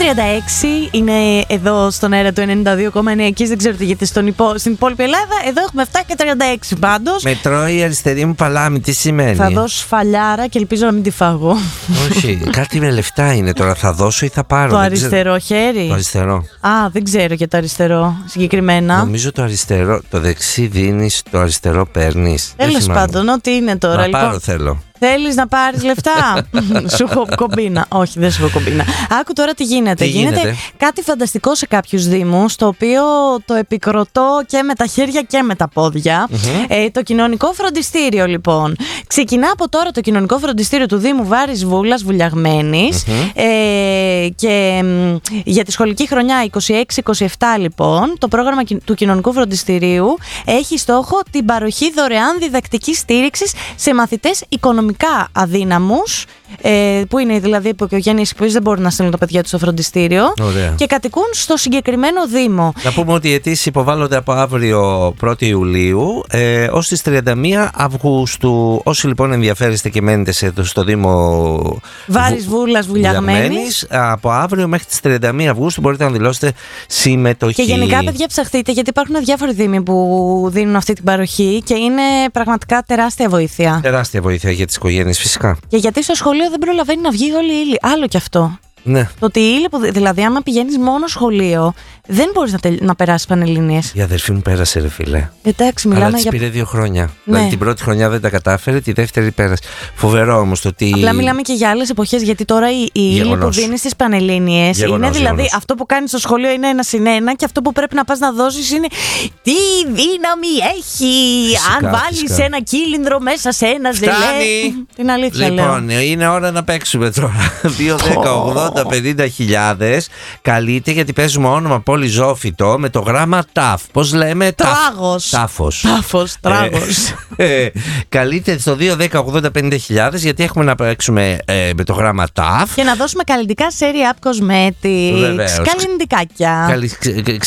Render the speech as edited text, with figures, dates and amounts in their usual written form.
8.36 είναι εδώ στον αέρα του 92,9. Εκεί δεν ξέρω τι γίνεται στην υπόλοιπη Ελλάδα. Εδώ έχουμε 7.36 πάντως. Με τρώει η αριστερή μου παλάμη, τι σημαίνει? Θα δώσω φαλιάρα και ελπίζω να μην τη φάγω. Όχι, κάτι με λεφτά είναι τώρα. Θα δώσω ή θα πάρω? Το αριστερό χέρι. Το αριστερό. Α, δεν ξέρω για το αριστερό συγκεκριμένα. Νομίζω το αριστερό. Το δεξί δίνεις, το αριστερό παίρνεις. Τέλος πάντων, ό,τι είναι τώρα. Να Λοιπόν, πάρω θέλω. θέλεις να πάρεις λεφτά? Σου έχω κομπίνα. Όχι, δεν σου έχω κομπίνα. Άκου τώρα τι γίνεται. Γίνεται κάτι φανταστικό σε κάποιους δήμους, το οποίο το επικροτώ και με τα χέρια και με τα πόδια. Το κοινωνικό φροντιστήριο, λοιπόν. Ξεκινά από τώρα το κοινωνικό φροντιστήριο του Δήμου Βάρης Βούλας Βουλιαγμένης. Και για τη σχολική χρονιά 26-27, λοιπόν, το πρόγραμμα του κοινωνικού φροντιστηρίου έχει στόχο την παροχή δωρεάν διδακτικής στήριξης σε μαθητές οικονομικά αδύναμους, που είναι δηλαδή από οικογένειες που δεν μπορούν να στείλουν τα παιδιά τους στο φροντιστήριο. Ωραία. Και κατοικούν στο συγκεκριμένο Δήμο. Να πούμε ότι οι αιτήσεις υποβάλλονται από αύριο 1η Ιουλίου ως τις 31 Αυγούστου. Όσοι λοιπόν ενδιαφέρεστε και μένετε στο Δήμο Βάρης Βούλας Βουλιαγμένης, από αύριο μέχρι τις 31 Αυγούστου μπορείτε να δηλώσετε συμμετοχή. Και γενικά, παιδιά, ψαχτείτε, γιατί υπάρχουν διάφοροι δήμοι που δίνουν αυτή την παροχή και είναι πραγματικά τεράστια βοήθεια. Τεράστια βοήθεια για τις οικογένειες, φυσικά. Και γιατί στο σχολείο δεν προλαβαίνει να βγει όλη η ύλη. Άλλο κι αυτό. Ναι. Το ότι η ύλη, δηλαδή, άμα πηγαίνεις μόνο σχολείο, δεν μπορείς να περάσεις πανελληνίες. Η αδερφή μου πέρασε, ρε φίλε. Εντάξει, Αλλά μιλάμε της πήρε 2 χρόνια. Ναι. Δηλαδή την πρώτη χρονιά δεν τα κατάφερε, τη δεύτερη πέρασε. Φοβερό όμως το ότι. Απλά μιλάμε και για άλλες εποχές, γιατί τώρα η ύλη που δίνεις στις πανελλήνιες είναι δηλαδή αυτό που κάνεις στο σχολείο είναι 1+1 και αυτό που πρέπει να πας να δώσεις είναι τι δύναμη έχει. Φυσικά, αν βάλεις ένα κύλινδρο μέσα σε ένα ζελέ. Την αλήθεια Λοιπόν, λέω. είναι ώρα να παίξουμε τώρα. 2-10-80-50.000. Καλείτε γιατί παίζουμε όνομα πόλη Ζόφιτο με το γράμμα ΤΑΦ. Πώς λέμε? Τράγος. Τάφος. Τράγος. Καλείτε στο 2-10-80-50.000 γιατί έχουμε να παίξουμε με το γράμμα ΤΑΦ. Και να δώσουμε καλλιτικά σε Rehab Cosmetics. Βεβαίως. Καλλιτικάκια.